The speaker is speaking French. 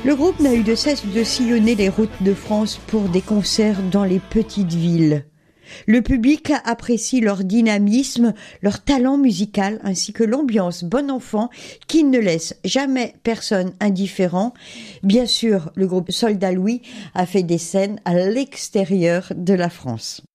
Le groupe n'a eu de cesse de sillonner les routes de France pour des concerts dans les petites villes. Le public apprécie leur dynamisme, leur talent musical ainsi que l'ambiance bon enfant qui ne laisse jamais personne indifférent. Bien sûr, le groupe Soldats Louis a fait des scènes à l'extérieur de la France.